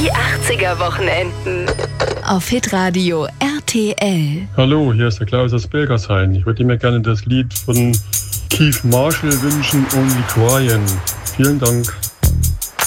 Die 80er Wochenenden. Auf Hitradio RTL. Hallo, hier ist der Klaus aus Belgershain. Ich würde mir gerne das Lied von Keith Marshall wünschen, Only Crying. Vielen Dank.